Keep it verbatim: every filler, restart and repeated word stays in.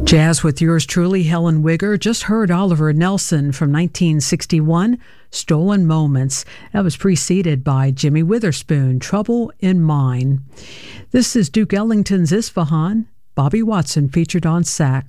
Jazz with yours truly, Helen Wigger. Just heard Oliver Nelson from nineteen sixty-one, Stolen Moments. That was preceded by Jimmy Witherspoon, Trouble in Mine. This is Duke Ellington's Isfahan. Bobby Watson featured on sax.